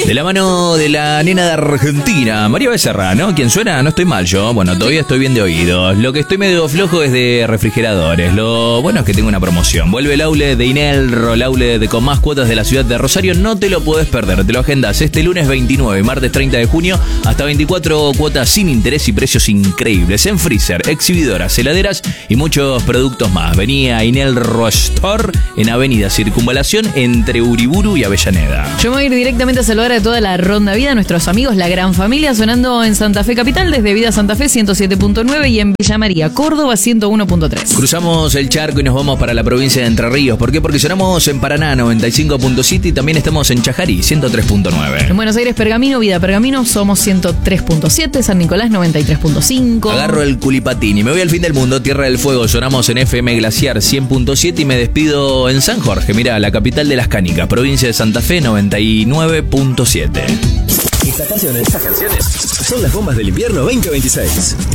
De la mano de la nena de Argentina, María Becerra, ¿no? ¿Quién suena? No estoy mal yo. Bueno, todavía estoy bien de oídos. Lo que estoy medio flojo es de refrigeradores. Lo bueno es que tengo una promoción. Vuelve el outlet de Inelro, el outlet con más cuotas de la ciudad de Rosario. No te lo puedes perder. Te lo agendas este lunes 29 y martes 30 de junio. Hasta 24 cuotas sin interés y precios increíbles. En freezer, exhibidoras, heladeras y muchos productos más. Vení a Inelro Store en Avenida Circunvalación entre Uriburu y Avellaneda. Yo me voy a ir directamente a saludar a toda la Ronda Vida, nuestros amigos, la gran familia, sonando en Santa Fe Capital desde Vida Santa Fe 107.9 y en Villa María, Córdoba 101.3. Cruzamos el charco y nos vamos para la provincia de Entre Ríos. ¿Por qué? Porque sonamos en Paraná 95.7 y también estamos en Chajarí 103.9. En Buenos Aires, Pergamino, Vida Pergamino, somos 103.7, San Nicolás 93.5. Agarro el culipatín y me voy al fin del mundo, Tierra del Fuego, sonamos en FM Glaciar 100.7 y me despido en San Jorge, mirá, la capital de las canicas, provincia de Santa Fe 99.7. Estas canciones son las bombas del invierno 2026.